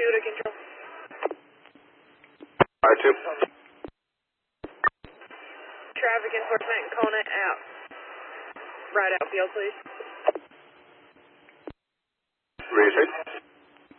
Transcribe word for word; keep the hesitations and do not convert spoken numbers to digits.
two to control. Fire two. Traffic enforcement, Kona out. Right outfield, please. Ready, sir.